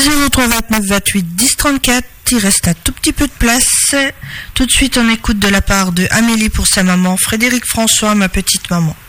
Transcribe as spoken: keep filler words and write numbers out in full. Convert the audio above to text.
zéro trois vingt-neuf vingt-huit dix trente-quatre. Il reste un tout petit peu de place. Tout de suite, on écoute de la part de Amélie pour sa maman, Frédéric François, ma petite maman.